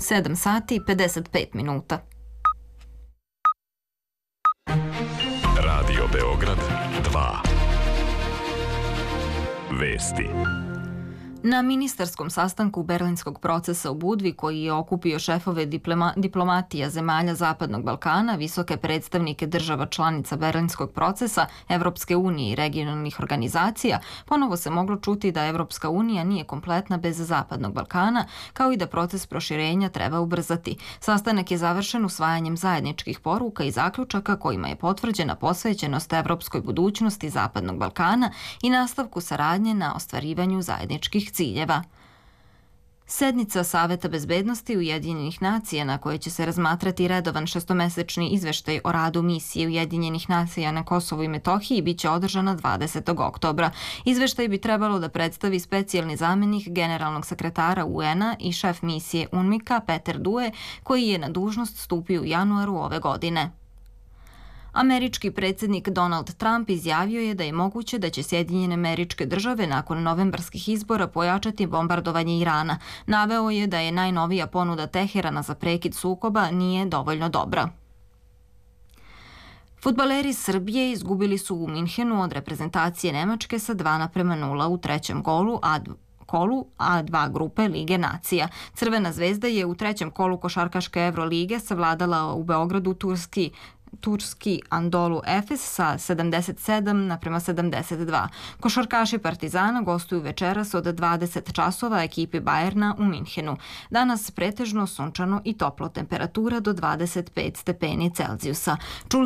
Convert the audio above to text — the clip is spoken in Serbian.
7 sati i 55 minuta. Radio Beograd 2. Vesti. Na ministarskom sastanku Berlinskog procesa u Budvi, koji je okupio šefove diplomatija zemalja Zapadnog Balkana, visoke predstavnike država članica Berlinskog procesa, Evropske unije i regionalnih organizacija, ponovo se moglo čuti da Evropska unija nije kompletna bez Zapadnog Balkana, kao i da proces proširenja treba ubrzati. Sastanak je završen usvajanjem zajedničkih poruka i zaključaka kojima je potvrđena posvećenost evropskoj budućnosti Zapadnog Balkana i nastavku saradnje na ostvarivanju zajedničkih ciljeva. Sednica Saveta bezbednosti Ujedinjenih nacija na kojoj će se razmatrati redovan šestomesečni izveštaj o radu misije Ujedinjenih nacija na Kosovu i Metohiji biće održana 20. oktobra. Izveštaj bi trebalo da predstavi specijalni zamenik generalnog sekretara UN-a i šef misije UNMIK-a Peter Due, koji je na dužnost stupio u januaru ove godine. Američki predsjednik Donald Trump izjavio je da je moguće da će Sjedinjene Američke Države nakon novembarskih izbora pojačati bombardovanje Irana. Naveo je da je najnovija ponuda Teherana za prekid sukoba nije dovoljno dobra. Fudbaleri Srbije izgubili su u Minhenu od reprezentacije Nemačke sa 2:0 u trećem kolu A2 grupe Lige nacija. Crvena zvezda je u trećem kolu košarkaške Evrolige savladala u Beogradu turski Andolu Efes sa 77:72. Košarkaši Partizana gostuju večeras od 20 časova ekipi Bajerna u Minhenu. Danas pretežno sunčano i toplo, temperatura do 25 stepeni Celzijusa.